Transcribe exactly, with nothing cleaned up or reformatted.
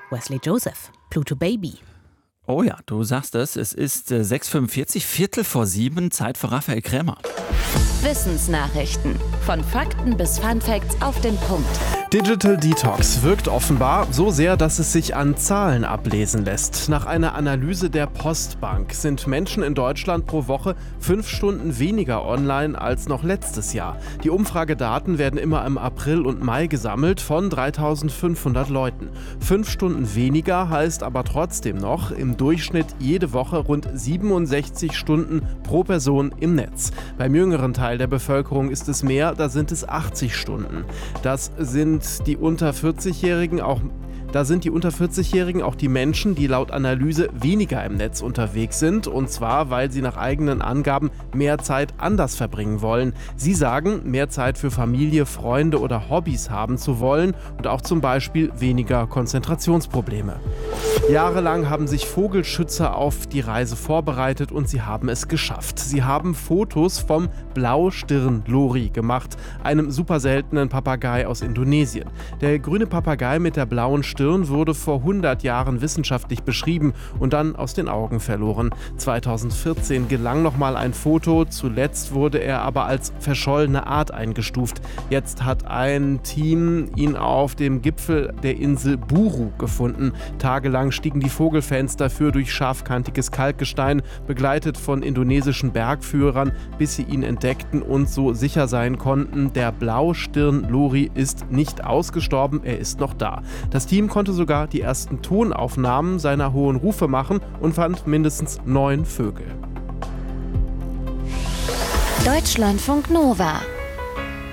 Wesley Joseph, Pluto Baby. Oh ja, du sagst es, es ist äh, sechs Uhr fünfundvierzig, Viertel vor sieben, Zeit für Raphael Krämer. Wissensnachrichten. Von Fakten bis Funfacts auf den Punkt. Digital Detox wirkt offenbar so sehr, dass es sich an Zahlen ablesen lässt. Nach einer Analyse der Postbank sind Menschen in Deutschland pro Woche fünf Stunden weniger online als noch letztes Jahr. Die Umfragedaten werden immer im April und Mai gesammelt von dreitausendfünfhundert Leuten. Fünf Stunden weniger heißt aber trotzdem noch im Durchschnitt jede Woche rund siebenundsechzig Stunden pro Person im Netz. Beim jüngeren Teil der Bevölkerung ist es mehr, da sind es achtzig Stunden. Das sind die unter vierzig-Jährigen auch Da sind die unter vierzig-Jährigen auch die Menschen, die laut Analyse weniger im Netz unterwegs sind. Und zwar, weil sie nach eigenen Angaben mehr Zeit anders verbringen wollen. Sie sagen, mehr Zeit für Familie, Freunde oder Hobbys haben zu wollen und auch zum Beispiel weniger Konzentrationsprobleme. Jahrelang haben sich Vogelschützer auf die Reise vorbereitet und sie haben es geschafft. Sie haben Fotos vom Blaustirn-Lori gemacht, einem super seltenen Papagei aus Indonesien. Der grüne Papagei mit der blauen Stirn wurde vor hundert Jahren wissenschaftlich beschrieben und dann aus den Augen verloren. zweitausendvierzehn gelang nochmal ein Foto, zuletzt wurde er aber als verschollene Art eingestuft. Jetzt hat ein Team ihn auf dem Gipfel der Insel Buru gefunden. Tagelang stiegen die Vogelfans dafür durch scharfkantiges Kalkgestein, begleitet von indonesischen Bergführern, bis sie ihn entdeckten und so sicher sein konnten, der Blaustirn-Lori ist nicht ausgestorben, er ist noch da. Das Team konnte sogar die ersten Tonaufnahmen seiner hohen Rufe machen und fand mindestens neun Vögel. Deutschlandfunk Nova